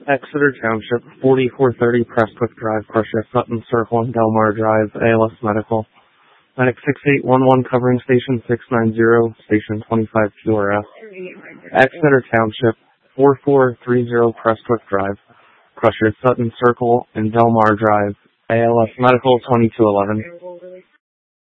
Exeter Township, 4430 Prestwick Drive, Crusher, Sutton Circle, and Delmar Drive, ALS Medical. Medic 6811 covering station 690, station 25 QRF. Exeter Township, 4430 Prestwick Drive, Crusher, Sutton Circle, and Delmar Drive, ALS Medical 2211.